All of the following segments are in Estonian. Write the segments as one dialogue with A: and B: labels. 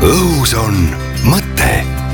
A: õhus on mõte.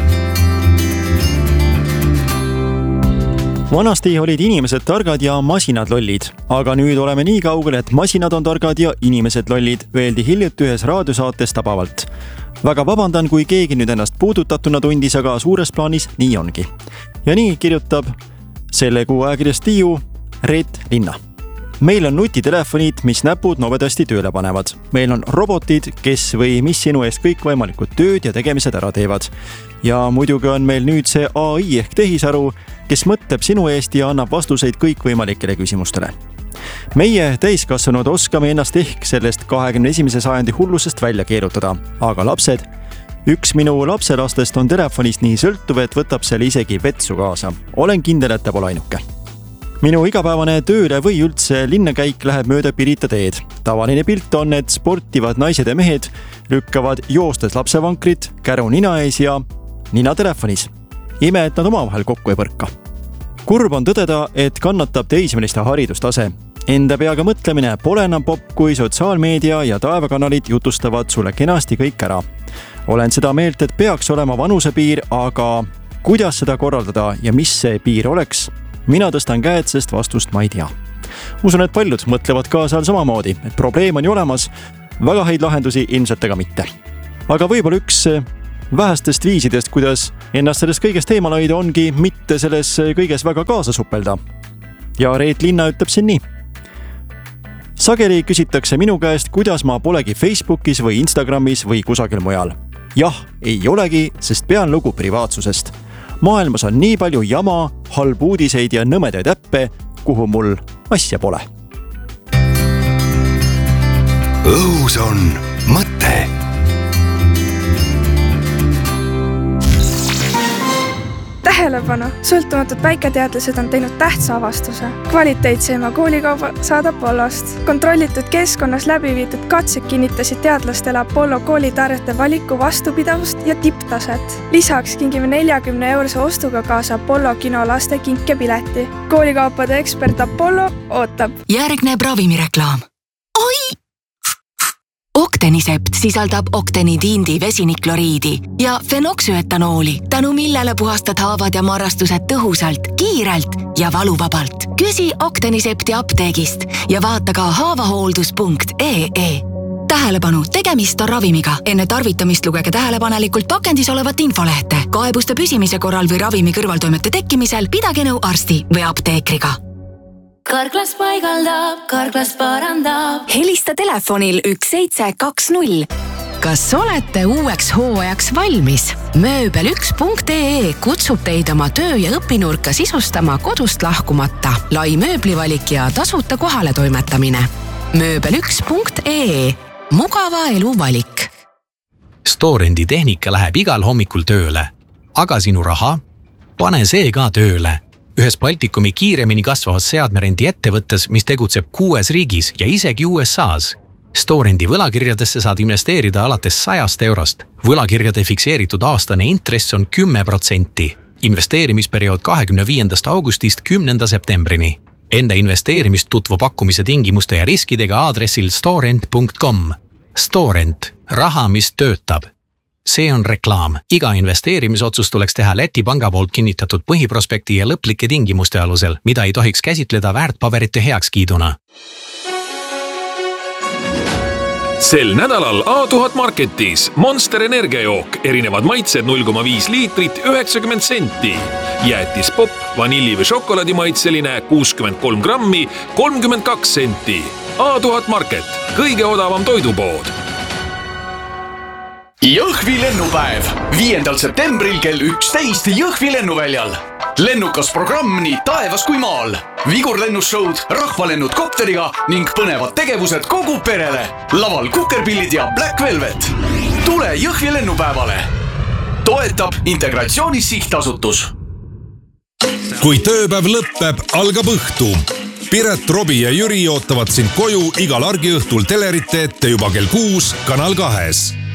B: Vanasti olid inimesed targad ja masinad lollid, aga nüüd oleme nii kaugel, et masinad on targad ja inimesed lollid, öeldi hiljuti ühes raadiosaates tabavalt. Väga vabandan, kui keegi nüüd ennast puudutatuna tundis, aga suures plaanis nii ongi. Ja nii kirjutab selle kuu ajakirjas Tiiu Reet Linna. Meil on nutitelefonid, mis näpud nobedasti tööle panevad. Meil on robotid, kes või mis sinu eest kõik võimalikud tööd ja tegemised ära teevad. Ja muidugi on meil nüüd see AI ehk tehisaru, kes mõtleb sinu eest ja annab vastuseid kõikvõimalikele küsimustele. Meie täiskasvanud oskame ennast ehk sellest 21. sajandi hullusest välja keerutada, aga lapsed, üks minu lapselastest on telefonist nii sõltuv, et võtab selle isegi vetsu kaasa. Olen kindel, et ta pole ainuke. Minu igapäevane tööle või üldse linnakäik läheb mööda Pirita teed. Tavaline pilt on, et sportivad naised ja mehed lükkavad joostes lapsevankrit, käru nina ees ja nina telefonis. Ime, et nad omavahel kokku ei põrka. Kurb on tõdeda, et kannatab teismeliste haridustase. Enda peaga mõtlemine pole enam popp, kui sotsiaalmeedia ja taevakanalid jutustavad sulle kenasti kõik ära. Olen seda meelt, et peaks olema vanusepiir, aga kuidas seda korraldada ja mis see piir oleks? Mina tõstan käed, sest vastust ma ei tea. Usun, et paljud mõtlevad ka seal samamoodi, et probleem on ju olemas, väga häid lahendusi ilmselt aga mitte. Aga võib-olla üks vähestest viisidest, kuidas ennast sellest kõigest eemal hoida, ongi mitte selles kõiges väga kaasa supelda. Ja Reet Linna ütleb siin nii. Sageli küsitakse minu käest, kuidas ma polegi Facebookis või Instagramis või kusagil mujal. Jah, ei olegi, sest pean lugu privaatsusest. Maailmas on nii palju jama, halb uudiseid ja nõmedaid äppe, kuhu mul asja pole.
A: Õhus on mõte.
C: Tähelepanu! Sõltumatud väiketeadlased on teinud tähtsa avastuse. Kvaliteetseima koolikauba saad Apollost. Kontrollitud keskkonnas läbi viidud katsed kinnitasid teadlastele Apollo koolitarjete valiku vastupidavust ja tipptaset. Lisaks kingime 40-eurose ostuga kaasa Apollo kino laste kinkepileti. Koolikaupade ekspert Apollo ootab.
D: Järgneb ravimireklaam. Oi! Octenisept sisaldab oktenidiindi vesinikloriidi ja fenoksüetanooli, tänu millele puhastad haavad ja marrastused tõhusalt, kiirelt ja valuvabalt. Küsi Octenisepti apteegist ja vaata ka haavahooldus.ee. Tähelepanu, tegemist on ravimiga. Enne tarvitamist lugege tähelepanelikult pakendis olevat infolehte. Kaebuste püsimise korral või ravimi kõrvaltoimete tekkimisel pidage nõu arsti või apteekriga.
E: Karklas paigaldab, karklas parandab.
D: Helista telefonil 1720. Kas olete uueks hooajaks valmis? Mööbel1.ee kutsub teid oma töö- ja õpinurka sisustama kodust lahkumata. Lai mööblivalik ja tasuta kohale toimetamine. Mööbel1.ee. Mugava elu valik.
F: Storendi tehnika läheb igal hommikul tööle. Aga sinu raha? Pane see ka tööle. Ühes Baltikumi kiiremini kasvavas seadmerendi ettevõttes, mis tegutseb 6 riigis ja isegi USAs. Storendi võlakirjadesse saad investeerida alates 100 eurost. Võlakirjade fikseeritud aastane intress on 10%. Investeerimisperiood 25. augustist 10. septembrini. Enda investeerimist tutvu pakkumise tingimuste ja riskidega aadressil storent.com. Storent. Raha, mis töötab. See on reklaam. Iga investeerimisotsus tuleks teha Läti panga poolt kinnitatud põhiprospekti ja lõplike tingimuste alusel, mida ei tohiks käsitleda väärtpaberite heakskiiduna.
G: Sel nädalal A1000 Marketis Monster energiajook, erinevad maitsed 0,5 liitrit 90 senti. Jäätis pop, vanilli või šokolaadimaitseline 63 grammi 32 senti. A1000 Market, kõige odavam toidupood.
H: Jõhvi lennupäev 5. septembril kell 11 Jõhvi lennuväljal. Lennukas programm nii taevas kui maal. Vigurlennusshowd, rahvalennud kopteriga ning põnevad tegevused kogu perele. Laval Kukerpillid ja Black Velvet. Tule Jõhvi lennupäevale. Toetab Integratsioonis sihtasutus.
I: Kui tööpäev lõppeb, algab õhtu. Piret, Robi ja Jüri ootavad sind koju igal argiõhtul telerite ette juba kell 6 Kanal 2.